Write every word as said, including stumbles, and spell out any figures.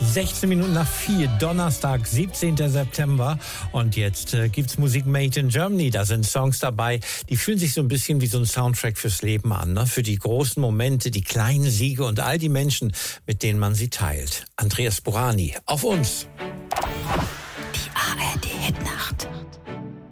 sechzehn Minuten nach vier, Donnerstag, siebzehnten September. Und jetzt äh, gibt's Musik Made in Germany. Da sind Songs dabei, die fühlen sich so ein bisschen wie so ein Soundtrack fürs Leben an, ne? Für die großen Momente, die kleinen Siege und all die Menschen, mit denen man sie teilt. Andreas Burani, auf uns.